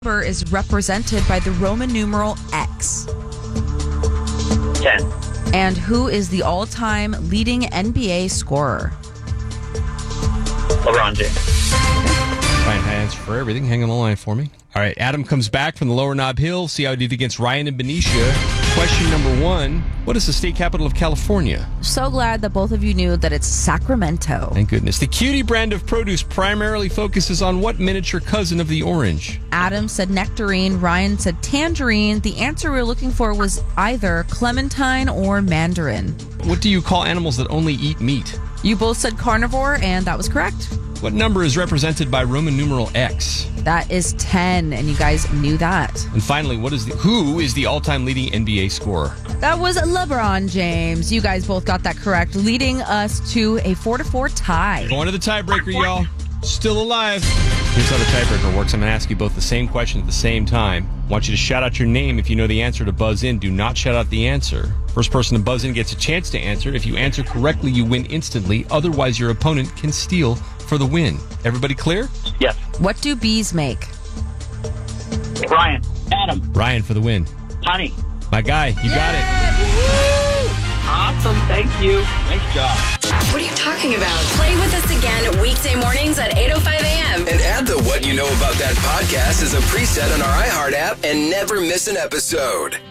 number is represented by the Roman numeral X? 10. And who is the all-time leading NBA scorer? LeBron James. Fine answer for everything. Hang on the line for me. All right, Adam comes back from the Lower Nob Hill. See how he did against Ryan and Benicia. Question number 1. What is the state capital of California? So glad that both of you knew that it's Sacramento. Thank goodness. The Cutie brand of produce primarily focuses on what miniature cousin of the orange? Adam said nectarine. Ryan said tangerine. The answer we were looking for was either clementine or mandarin. What do you call animals that only eat meat? You both said carnivore, and that was correct. What number is represented by Roman numeral X? That is 10, and you guys knew that. And finally, who is the all-time leading NBA scorer? That was LeBron James. You guys both got that correct, leading us to a 4-4 tie. Going to the tiebreaker, y'all. Still alive. Here's how the tiebreaker works. I'm going to ask you both the same question at the same time. I want you to shout out your name if you know the answer to buzz in. Do not shout out the answer. First person to buzz in gets a chance to answer. If you answer correctly, you win instantly. Otherwise, your opponent can steal for the win. Everybody clear? Yes. What do bees make? Ryan. Adam. Ryan for the win. Honey. My guy, you got it. Awesome. Thank you. Nice job. What are you talking about? Play with us again weekday mornings at 8:05 a.m. And add the What You Know About That podcast as a preset on our iHeart app and never miss an episode.